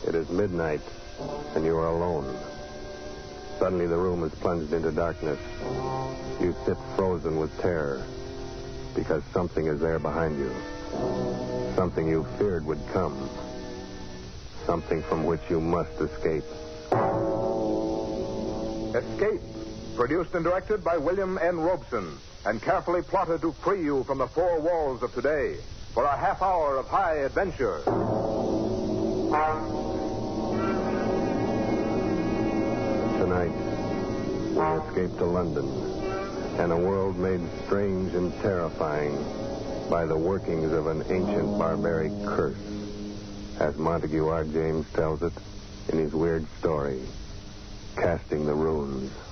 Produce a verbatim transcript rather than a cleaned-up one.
It is midnight, and you are alone. Suddenly the room is plunged into darkness. You sit frozen with terror, because something is there behind you. Something you feared would come. Something from which you must escape. Escape, produced and directed by William N. Robeson, and carefully plotted to free you from the four walls of today for a half hour of high adventure. Tonight, we escape to London and a world made strange and terrifying by the workings of an ancient barbaric curse, as Montague R. James tells it in his weird story, Casting the Runes.